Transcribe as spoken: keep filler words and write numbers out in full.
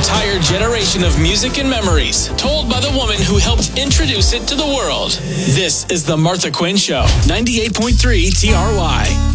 entire generation of music and memories, told by the woman who helped introduce it to the world. This is The Martha Quinn Show, ninety-eight point three T R Y.